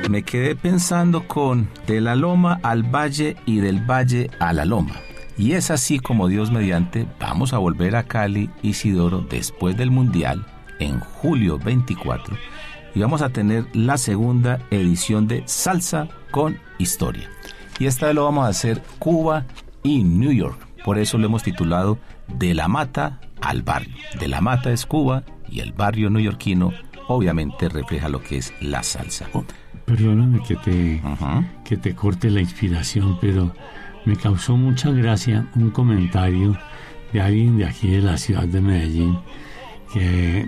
me quedé pensando con de la loma al valle y del valle a la loma. Y es así como Dios mediante vamos a volver a Cali, Isidoro, después del Mundial, en julio 24, y vamos a tener la segunda edición de Salsa con Historia. Y esta vez lo vamos a hacer Cuba y New York. Por eso lo hemos titulado De la Mata al Barrio. De la Mata es Cuba y el barrio neoyorquino obviamente refleja lo que es la salsa. Perdóname que te corte la inspiración, pero me causó mucha gracia un comentario de alguien de aquí de la ciudad de Medellín que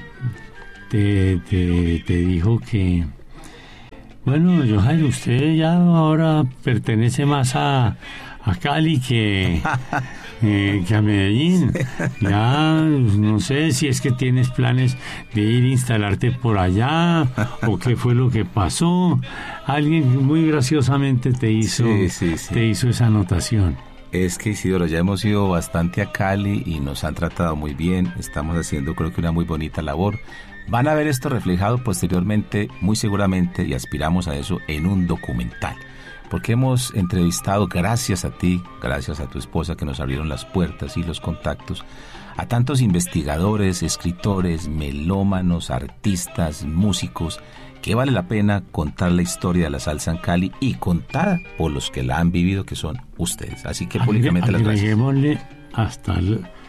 te dijo que, bueno, Johan, usted ya ahora pertenece más a Cali que a Medellín. Ya no sé si es que tienes planes de ir a instalarte por allá o qué fue lo que pasó. Alguien muy graciosamente te hizo esa anotación. Es que, Isidoro, ya hemos ido bastante a Cali y nos han tratado muy bien. Estamos haciendo, creo que, una muy bonita labor. Van a ver esto reflejado posteriormente, muy seguramente, y aspiramos a eso en un documental. Porque hemos entrevistado, gracias a ti, gracias a tu esposa que nos abrieron las puertas y los contactos, a tantos investigadores, escritores, melómanos, artistas, músicos, que vale la pena contar la historia de la salsa en Cali y contada por los que la han vivido, que son ustedes. Así que públicamente las gracias. Agreguémosle hasta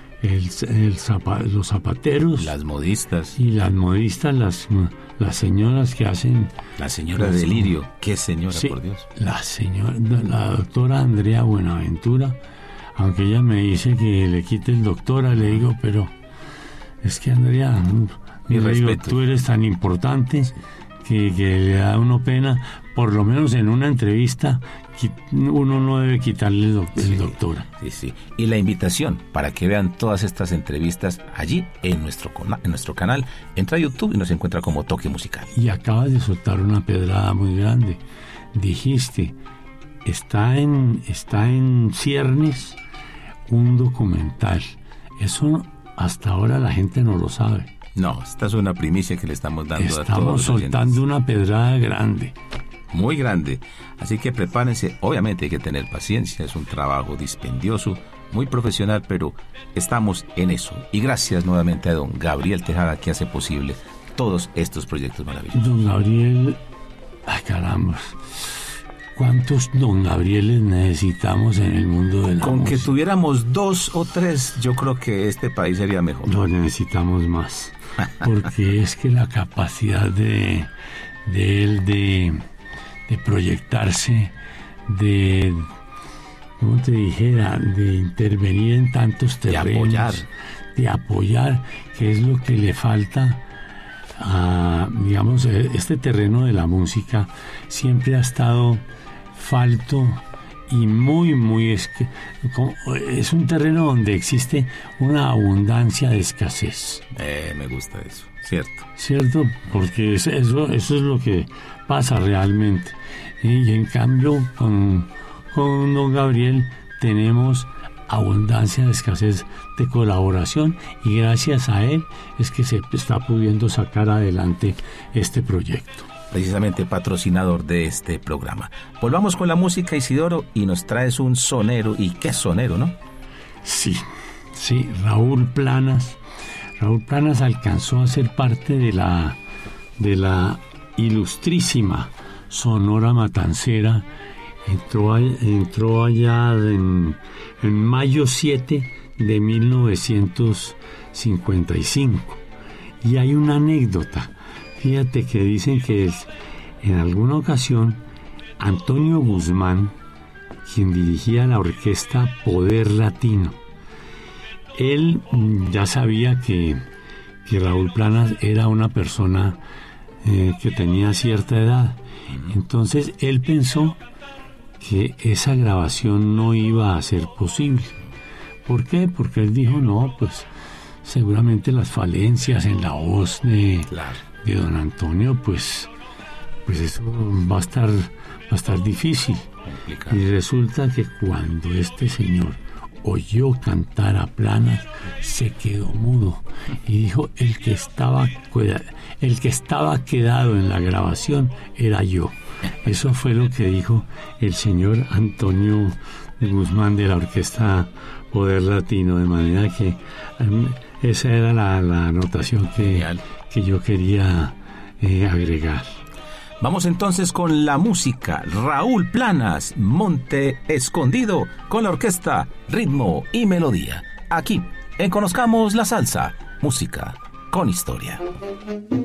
los zapateros, las modistas y las modistas, las señoras que hacen. La señora Delirio, qué señora, sí, por Dios. La doctora Andrea Buenaventura, aunque ella me dice que le quite el doctora, le digo, pero es que Andrea, mi respeto, tú eres tan importante que le da uno pena, por lo menos en una entrevista, uno no debe quitarle el doctora. Sí. Y la invitación para que vean todas estas entrevistas allí en nuestro canal. Entra a YouTube y nos encuentra como Toque Musical. Y acabas de soltar una pedrada muy grande. Dijiste, está en ciernes un documental. Eso hasta ahora la gente no lo sabe. No, esta es una primicia que le estamos dando a todos. Estamos soltando una pedrada grande. Muy grande. Así que prepárense. Obviamente hay que tener paciencia. Es un trabajo dispendioso, muy profesional, pero estamos en eso. Y gracias nuevamente a don Gabriel Tejada, que hace posible todos estos proyectos maravillosos. Don Gabriel, caramba, ¿cuántos don Gabrieles necesitamos en el mundo de la Con música? que tuviéramos 2 o 3, yo creo que este país sería mejor. No necesitamos más, porque es que la capacidad de él de proyectarse, ¿cómo te dijera? De intervenir en tantos terrenos, de apoyar, que es lo que le falta a, digamos, este terreno de la música siempre ha estado falto y muy es un terreno donde existe una abundancia de escasez. Me gusta eso, cierto, porque eso es lo que pasa realmente. Y en cambio con don Gabriel tenemos abundancia de escasez de colaboración, y gracias a él es que se está pudiendo sacar adelante este proyecto. Precisamente patrocinador de este programa. Volvamos con la música, Isidoro, y nos traes un sonero. ¿Y qué sonero, no? Sí, Raúl Planas. Raúl Planas alcanzó a ser parte de la ilustrísima Sonora Matancera. Entró allá en mayo 7 de 1955. Y hay una anécdota. Fíjate que dicen que en alguna ocasión Antonio Guzmán, quien dirigía la orquesta Poder Latino, él ya sabía que Raúl Planas era una persona que tenía cierta edad. Entonces él pensó que esa grabación no iba a ser posible. ¿Por qué? Porque él dijo, no, pues seguramente las falencias en la voz de don Antonio, pues eso va a estar difícil. Complicado. Y resulta que cuando este señor oyó cantar a Planas, se quedó mudo y dijo: el que estaba quedado en la grabación era yo. Eso fue lo que dijo el señor Antonio Guzmán de la Orquesta Poder Latino, de manera que esa era la anotación que yo quería agregar. Vamos entonces con la música. Raúl Planas, Monte Escondido, con la orquesta Ritmo y Melodía. Aquí, en Conozcamos la Salsa, música con historia.